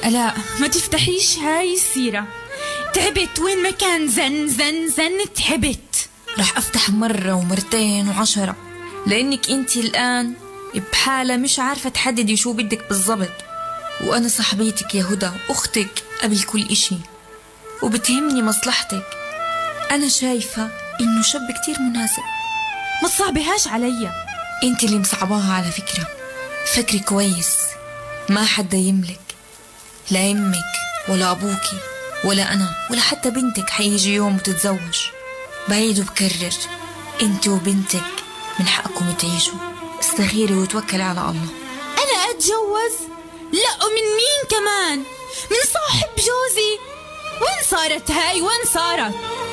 لا ما تفتحيش هاي السيرة. تعبت، وين ما كان زن زن زن تعبت. رح أفتح مرة ومرتين و10، لأنك أنتي الآن بحالة مش عارفة تحددي شو بدك بالضبط، وأنا صاحبيتك يا هدى، أختك قبل كل إشي، وبتهمني مصلحتك. أنا شايفة إنه شاب كتير مناسب. ما تصعبيهاش عليا. أنتي اللي مصعباها على فكرة. فكري كويس، ما حدا يملك، لا يمك ولا أبوكي ولا أنا ولا حتى بنتك حيجي يوم وتتزوج. بعيد وبكرر، أنت وبنتك من حقكم تعيشوا. استخيري وتوكلي على الله. أنا أتجوز؟ لا، ومن مين كمان؟ من صاحب جوزي. وين صارت هاي؟ وين صارت؟